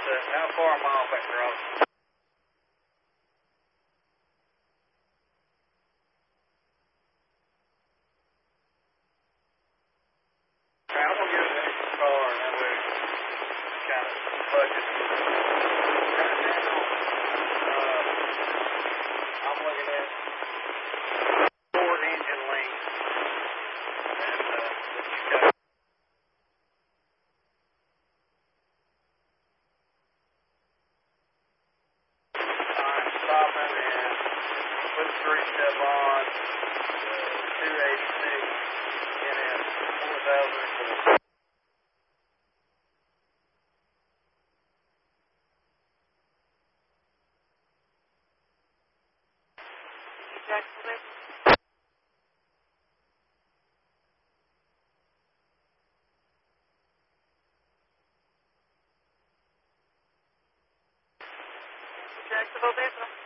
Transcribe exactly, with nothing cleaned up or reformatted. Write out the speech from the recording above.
how far am I off that cross? Okay, I'm gonna get an extra car and that way kind of budget. Right now, uh, I'm looking at four engine lengths and uh, you got time stopping and put the three step on, uh, two eighty-six and then four thousand four. Jacksonville. Jacksonville, Business.